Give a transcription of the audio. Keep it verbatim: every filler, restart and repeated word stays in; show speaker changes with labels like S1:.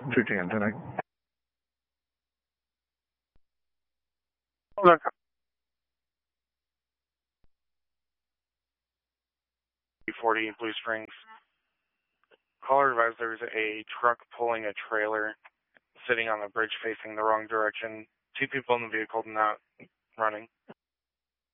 S1: Shooting antenna.
S2: Hold on. forty Blue Springs. Caller advised there's a truck pulling a trailer sitting on the bridge facing the wrong direction. Two people in the vehicle not running.